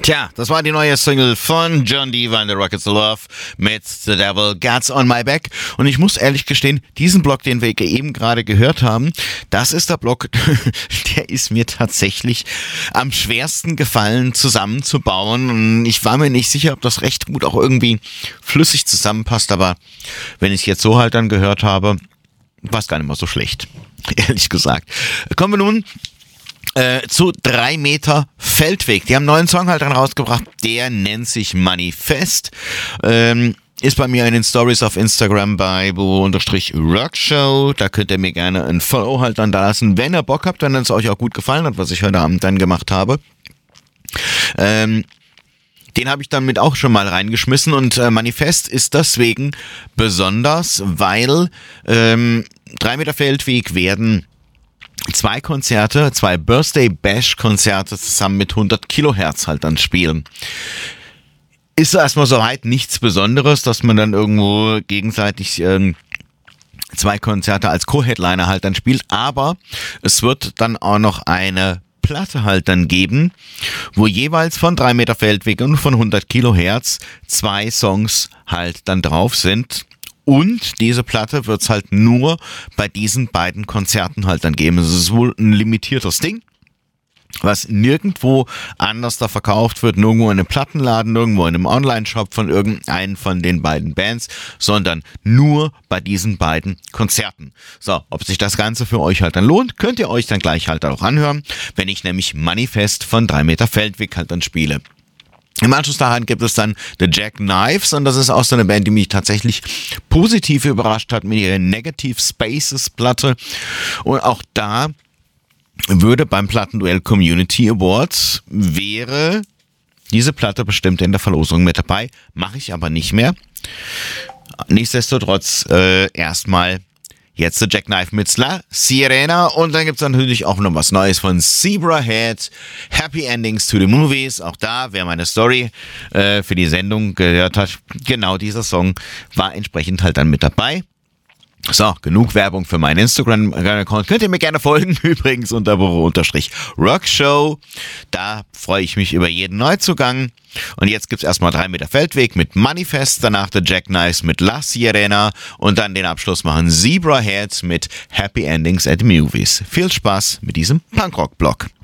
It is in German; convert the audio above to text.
Tja, das war die neue Single von John Diva and the Rockets of Love mit The Devil Gets on My Back. Und ich muss ehrlich gestehen, diesen Block, den wir eben gerade gehört haben, das ist der Block, der ist mir tatsächlich am schwersten gefallen zusammenzubauen. Und ich war mir nicht sicher, ob das recht gut auch irgendwie flüssig zusammenpasst, aber wenn ich es jetzt so halt dann gehört habe, war es gar nicht mal so schlecht, ehrlich gesagt. Kommen wir nun zu 3 Meter Feldweg. Die haben einen neuen Song halt dann rausgebracht, der nennt sich Manifest. Ist bei mir in den Stories auf Instagram bei bo_rockshow. Da könnt ihr mir gerne ein Follow halt dann da lassen, wenn ihr Bock habt, wenn es euch auch gut gefallen hat, was ich heute Abend dann gemacht habe. Den habe ich dann mit auch schon mal reingeschmissen und Manifest ist deswegen besonders, weil 3 Meter Feldweg werden 2 Konzerte, 2 Birthday Bash Konzerte zusammen mit 100 Kilohertz halt dann spielen. Ist erstmal soweit nichts Besonderes, dass man dann irgendwo gegenseitig 2 Konzerte als Co-Headliner halt dann spielt, aber es wird dann auch noch eine Platte halt dann geben, wo jeweils von 3 Meter Feldweg und von 100 Kilohertz 2 Songs halt dann drauf sind. Und diese Platte wird es halt nur bei diesen beiden Konzerten halt dann geben. Es ist wohl ein limitiertes Ding, was nirgendwo anders da verkauft wird, nirgendwo in einem Plattenladen, nirgendwo in einem Online-Shop von irgendeinen von den beiden Bands, sondern nur bei diesen beiden Konzerten. So, ob sich das Ganze für euch halt dann lohnt, könnt ihr euch dann gleich halt auch anhören, wenn ich nämlich Manifest von 3 Meter Feldweg halt dann spiele. Im Anschluss daran gibt es dann The Jackknives und das ist auch so eine Band, die mich tatsächlich positiv überrascht hat mit ihrer Negative Spaces Platte. Und auch da würde beim Plattenduell Community Awards wäre diese Platte bestimmt in der Verlosung mit dabei. Mache ich aber nicht mehr. Nichtsdestotrotz erstmal jetzt The Jackknife mit La Sirena und dann gibt es natürlich auch noch was Neues von Zebrahead, Happy Endings to the Movies. Auch da, wer meine Story für die Sendung gehört hat, genau dieser Song war entsprechend halt dann mit dabei. So, genug Werbung für meinen Instagram-Account. Könnt ihr mir gerne folgen, übrigens unter bo_rockshow. Da freue ich mich über jeden Neuzugang. Und jetzt gibt's erstmal 3 Meter Feldweg mit Manifest, danach The Jackknives mit La Sirena und dann den Abschluss machen Zebrahead mit Happy Endings at the Movies. Viel Spaß mit diesem Punkrock-Block.